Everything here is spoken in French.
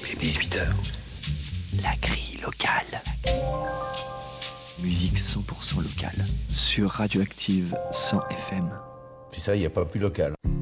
Il est 18h. La grille locale. Musique 100% locale. Sur Radioactive 100 FM. Puis ça, il n'y a pas plus local.